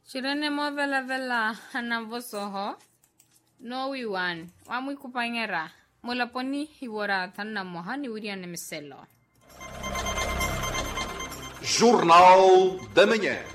Shirene mo vela hanavosoho. No wiwan. Wamwi kupangera. Mulaponi hiwara tanna mohani uriane meselo. Jornal da Manhã.